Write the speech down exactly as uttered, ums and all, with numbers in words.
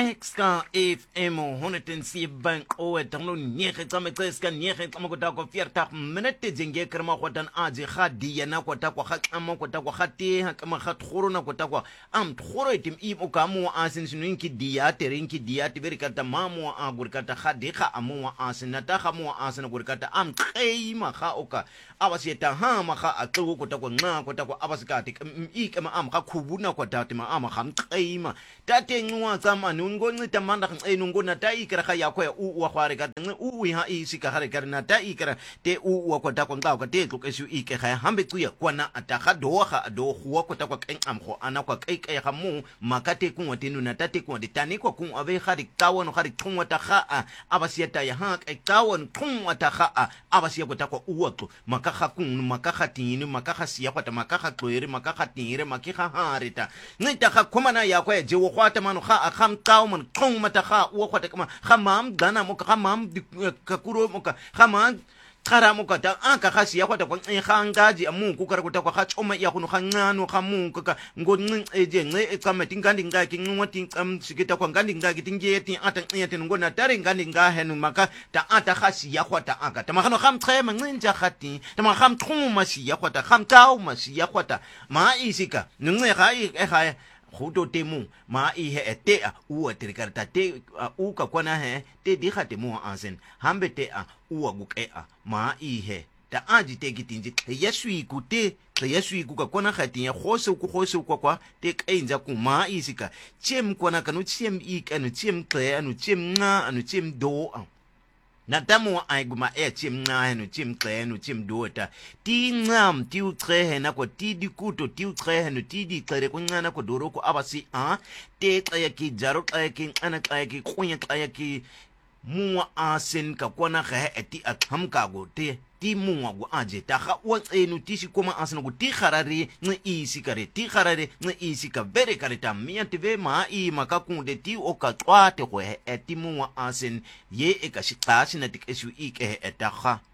Extra F M honderd en zeven oe tanglo nege tsame tseska nege tsame kota ko vierstig minute jenge kerma kwatan aje khadi yana kota kwa khama kota kwa khate ha kama khatkhoro na kota kwa am tkhoro itim im okamu asin sinwinki dia terinki dia tiberikata mamu agurikata khadi kha amu asin nata khamu asin agurikata am khayma kha oka abasieta ha ma kha atlo kota kwa nga kota kwa abasikati ikema am kha khubuna kota tima am kha khayma tate nwa tsama nungoncita manda ngcenu ngona ta ikira ga yakho ya u wa gware ka nce u ha isika gare ka na ta ikira te u wa kwata kwa ngqa ka te tlokeshu ike ga hambe tsuya kwana ata ga doga do go kwata kwa kencam go ana kwa kaika ga mu makate kunwa tenu na tate kwa ditani kwa kun abe ga di tawon ga di tungwa ta ga abasieta ya ha ka tawon tungwa ta ga abasiya kwata kwa u wa maka ga kun maka ga tini maka ga siya kwata maka ga tloere maka ga tire maki ga harita ngita ga khomana yakho ya je wo kwata mano ga kham taw man tong mata kha wo khota kama khamam dana mo khamam kakuro mo khamam khara mo kata anka khasi ya khota kwa ngangaji amu ku kara kuta kwa khachoma ya khunu khangano khamu ka ngonqin eje nce ecama tingandi ngaki nqwati am sikita kwa ngandi ngaki tingeti ata ngiyete ngona tare ngandi ngahenu maka ta ata khasi ya khota aka ta makhano kham tkhema ncinja khati ta makham thuma si ya khota kham taw ma si ya khota ma isika nce ga e ga Huto temu ma i he ete a ua terikarta te u ka kwana he te di khate mo ansen hambe te a ua guke a ma i he ta aji te gitinji yesui ku te yesui ku ka kwana khati ya khose ku khose ku kwa te kainja ku ma i sika chem kwana kanu chem i kanu chem kle anu chem nga anu chem do na tamu ai guma e chim na no chim kle no chim dota ti ngam ti ukre na ko ti di kuto ti ukre no ti di kle ko ngana ko doro ko abasi a te kaya ki jaro kaya ki ana kaya ki kunya kaya ki muwa asen ka kona ga eti atham ka go te ti muwa go aje ta ga o tsenu ti si koma asen go ti kharare nge isi kare ti kharare nge isi ka bere kare ta miya tve ma i maka ku de ti o ka twate go eti muwa asen ye e ka shi tasi na ti kesu i ke eta ga